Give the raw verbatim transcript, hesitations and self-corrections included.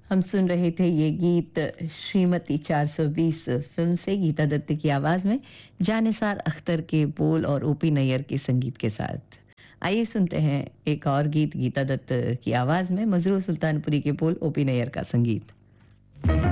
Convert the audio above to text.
हम सुन रहे थे ये गीत श्रीमती चार सौ बीस फिल्म से गीता दत्त की आवाज में जानिसार अख्तर के बोल और ओपी नैयर के संगीत के साथ। आइए सुनते हैं एक और गीत गीता दत्त की आवाज में, मजरू सुल्तानपुरी के बोल, ओपी नैयर का संगीत।